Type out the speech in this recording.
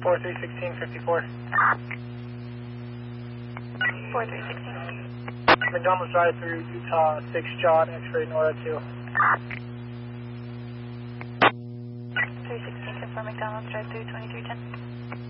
431654. 4316. McDonald's drive through Utah 6 John, X-ray Nora 2. 316, confirm McDonald's drive through 2310.